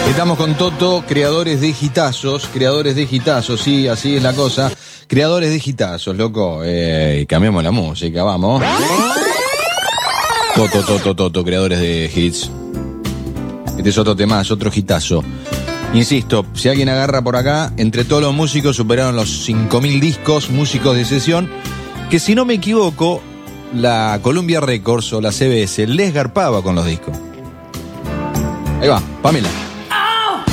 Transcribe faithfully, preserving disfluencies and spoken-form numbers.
Estamos con Toto, creadores de hitazos, creadores de hitazos, sí, así es la cosa. Creadores de hitazos, loco. Eh, cambiamos la música, vamos. Toto, Toto, Toto, creadores de hits. Este es otro tema, es otro hitazo. Insisto, si alguien agarra por acá, entre todos los músicos superaron los cinco mil discos, músicos de sesión, que si no me equivoco, la Columbia Records o la C B S les garpaba con los discos. Ahí va, Pamela.